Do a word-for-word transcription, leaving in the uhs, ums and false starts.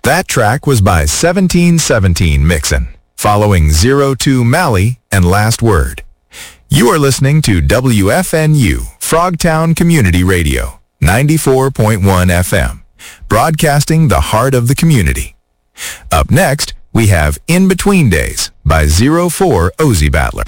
That track was by seventeen seventeen Mixon, following zero two Mally and Last Word. You are listening to W F N U, Frogtown Community Radio, ninety-four point one F M, broadcasting the heart of the community. Up next, we have In Between Days by zero four Ozzy Battler.